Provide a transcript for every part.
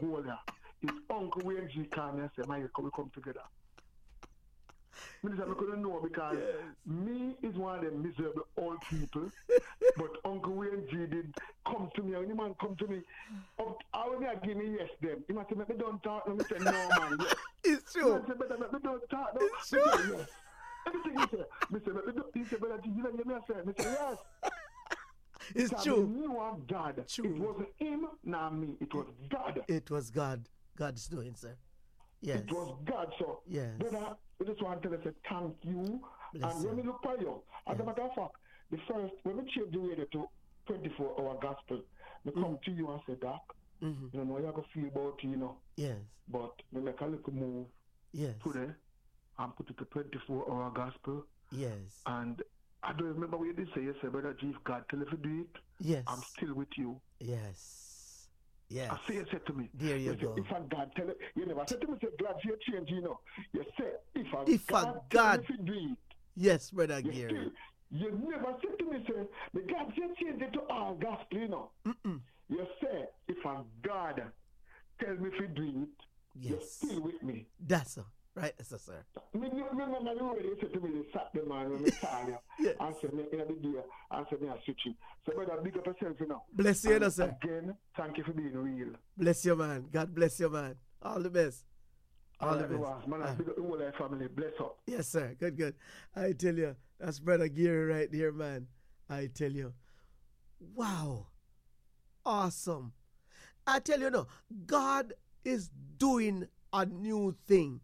whole ya. His uncle Wayne G called me and said, Michael, we come together. Minister, I couldn't know because me is one of them miserable old people. But Uncle Wayne G did come to me. When the man come to me, I will not give me yes them. He must say, me don't talk. And I say, no man, yes. It's true. He said, better me don't talk. No. It's true. Say, yes. Everything he said. Me say, he said, better you don't hear me say. Me say, yes. It's because true. Me knew of God. True. It wasn't him, nor me. It was God. It was God. God's doing, sir. Yes. It was God. So, yes. Brother, I just want to tell you, say, thank you. Bless and when we look for you, as a matter of fact, the first, when we change the radio to 24-hour gospel, we come to you and say, Doc, you know, you have to feel about it, you know. Yes. But we make a little move today and put it to 24-hour gospel. Yes. And I don't remember what you did say. You said, Brother G, if God tell you to do it, yes. I'm still with you. Yes. Yes. I say, you said to me, there you go. If a God tell you never said to me, say, glad you change, you know. You say, if a God tell you to do it. Yes, Brother Gary. You never said to me, say, the God said change it to all gospel, you know. You say, if a God tell me to do it, you're still with me. That's all. Right, sir. Me remember the way you said to me, you sat the man when I saw you, and said, me in the day, and said, me a switch it. So, brother, big up yourself, you know. Bless you, sir. Again, thank you for being real. Bless you, man. God bless you, man. All the best. All the best. Man, big up the whole family. Bless up. Yes, sir. Good. I tell you, that's Brother Gary right there, man. I tell you. Wow. Awesome. I tell you, no, God is doing a new thing.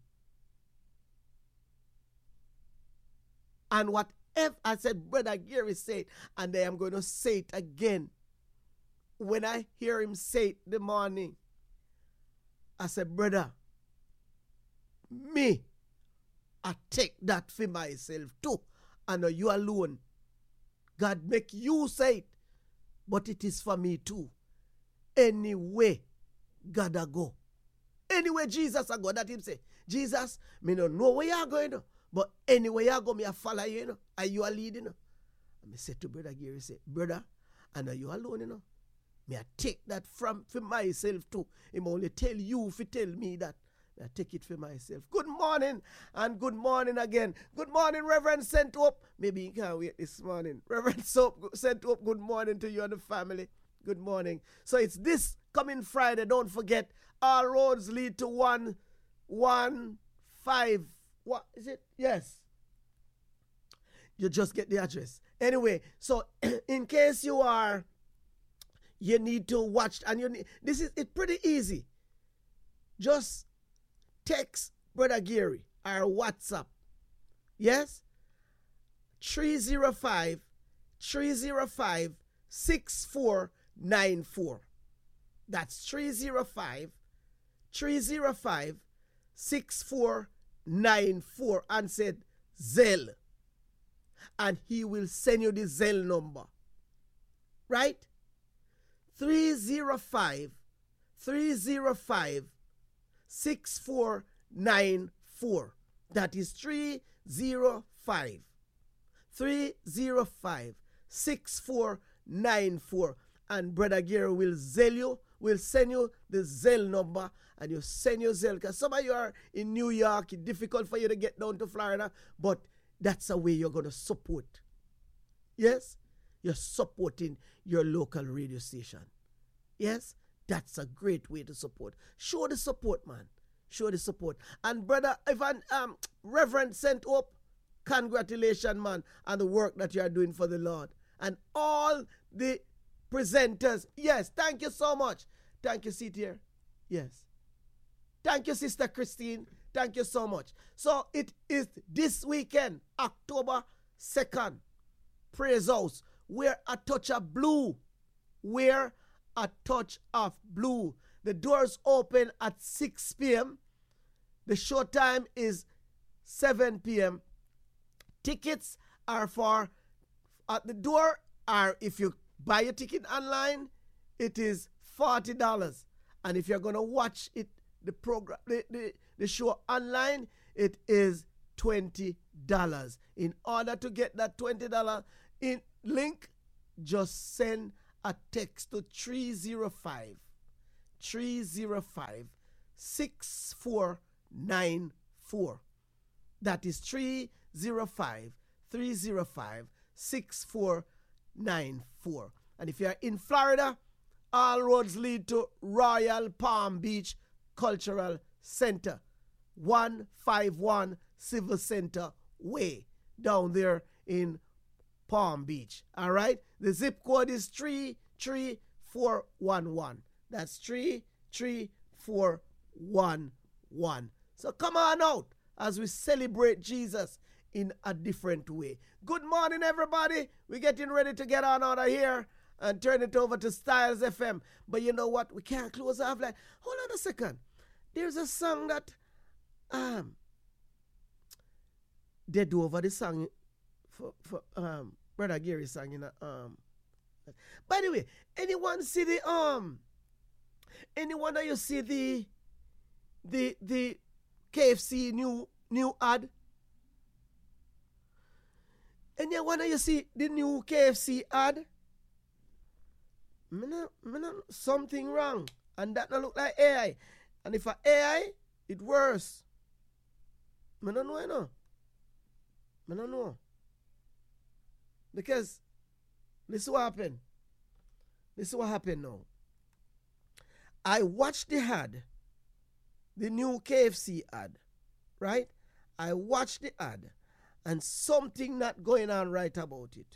And whatever I said, Brother Gary said, and I am going to say it again. When I hear him say it in the morning, I said, brother, me, I take that for myself too. I know you alone. God make you say it, but it is for me too. Anyway, God a go. Anyway, Jesus a go. That him say, Jesus, me no know where you are going. But anyway, you go, me a follow you, you know. Are you a lead, you know? And I said to Brother Gary, say, brother, and are you alone, you know? Me I take that for myself too. Him only tell you if he tell me that. I take it for myself. Good morning, and good morning again. Good morning, Reverend Sent Up. Maybe you can't wait this morning. Reverend Sent Up, good morning to you and the family. Good morning. So it's this coming Friday. Don't forget, all roads lead to 115. What is it? Yes. You just get the address. Anyway, so in case you need to watch, and it's pretty easy. Just text Brother Gary or WhatsApp. Yes? 305-6494. That's 305-6494 and said Zelle. And he will send you the Zelle number. Right? 305-6494. That is 305-6494. And Brother Gary will send you the Zelle number, and you send your Zelle. Because some of you are in New York, it's difficult for you to get down to Florida, but that's a way you're going to support. Yes? You're supporting your local radio station. Yes? That's a great way to support. Show the support, man. Show the support. And Brother Ivan, Reverend Sent Up, congratulations, man, on the work that you are doing for the Lord. And all the presenters. Yes, thank you so much. Thank you, sit here. Yes. Thank you, Sister Christine. Thank you so much. So it is this weekend, October 2nd, Praise House. Wear a touch of blue. Wear a touch of blue. The doors open at 6 p.m. The show time is 7 p.m. Tickets are for at the door, or if you buy a ticket online, it is $40. And if you're going to watch it, the program, the show online, it is $20. In order to get that $20 link, just send a text to 305 305 6494. That is 305 305 6494. And if you are in Florida, all roads lead to Royal Palm Beach Cultural Center, 151 Civil Center Way, down there in Palm Beach. All right? The zip code is 33411. That's 33411. So come on out as we celebrate Jesus in a different way. Good morning, everybody. We're getting ready to get on out of here and turn it over to Styles FM. But you know what? We can't close off like, hold on a second. There's a song that they do over the song for Brother Gary sang in by the way, anyone see the anyone that you see the KFC new ad? Anyone that you see the new KFC ad? Something wrong. And that don't look like AI. And if a AI, it worse. I don't know, you know. I don't know. Because this is what happened. This is what happened now. I watched the ad, the new KFC ad, right? I watched the ad, and something not going on right about it.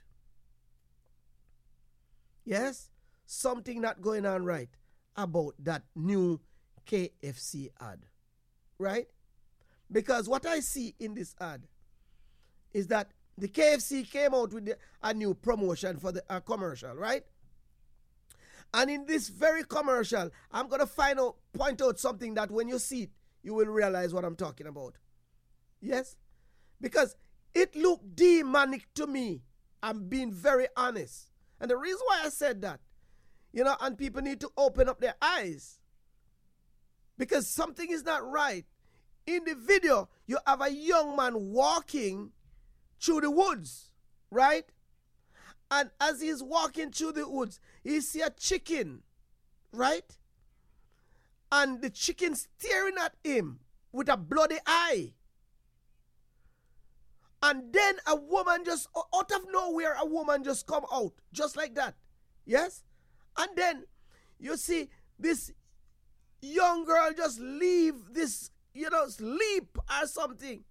Yes? Something not going on right about that new KFC ad, right? Because what I see in this ad is that the KFC came out with a new promotion for the commercial, right? And in this very commercial, I'm going to point out something that when you see it, you will realize what I'm talking about. Yes? Because it looked demonic to me. I'm being very honest. And the reason why I said that, you know, and people need to open up their eyes. Because something is not right. In the video, you have a young man walking through the woods, right? And as he's walking through the woods, he see a chicken, right? And the chicken staring at him with a bloody eye. And then a woman just, out of nowhere, a woman just come out, just like that. Yes? And then you see this young girl just leave this, you know, sleep or something.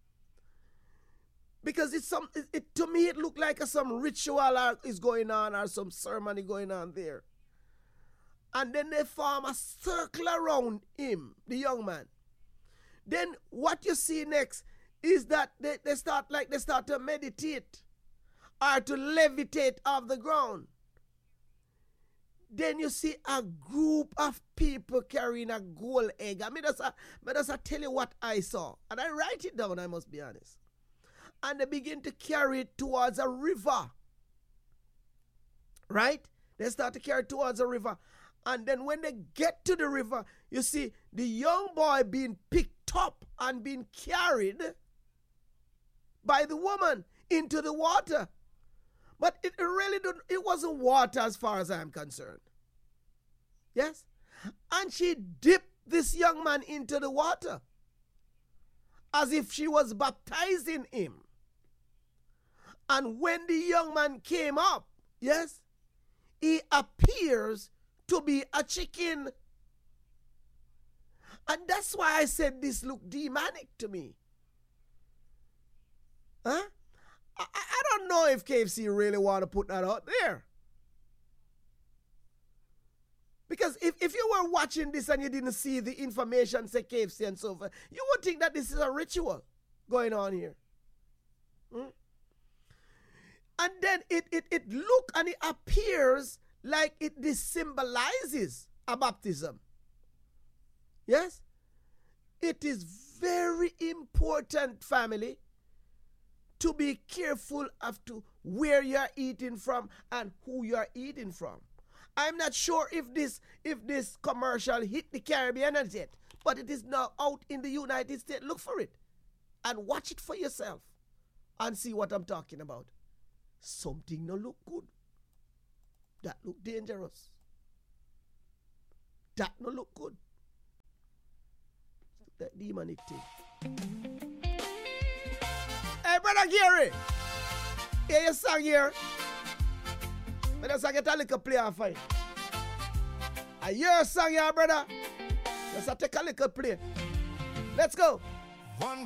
Because to me, it looked like some ritual is going on or some ceremony going on there. And then they form a circle around him, the young man. Then what you see next is that they start to meditate or to levitate off the ground. Then you see a group of people carrying a gold egg. I mean, I tell you what I saw. And I write it down, I must be honest. And they begin to carry it towards a river. Right? They start to carry it towards a river. And then when they get to the river, you see the young boy being picked up and being carried by the woman into the water. But it wasn't water as far as I'm concerned. Yes? And she dipped this young man into the water as if she was baptizing him. And when the young man came up, yes, he appears to be a chicken. And that's why I said this looked demonic to me. Huh? I don't know if KFC really want to put that out there. Because if you were watching this and you didn't see the information, say KFC and so forth, you would think that this is a ritual going on here. Hmm? And then it look and it appears like this symbolizes a baptism. Yes? It is very important, family, to be careful of to where you're eating from and who you're eating from. I'm not sure if this commercial hit the Caribbean yet, but it is now out in the United States. Look for it and watch it for yourself and see what I'm talking about. Something no look good. That look dangerous. That no look good. That demonic thing. Hey, Brother Gary. Hear your song here. Let us get a little play and fight. I hear your song here, brother. Let's take a little play. Let's go.